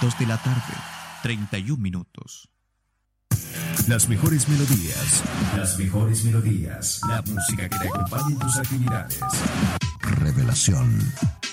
2 de la tarde, 31 minutos. Las mejores melodías. Las mejores melodías. La música que te acompañe en tus actividades. Revelación.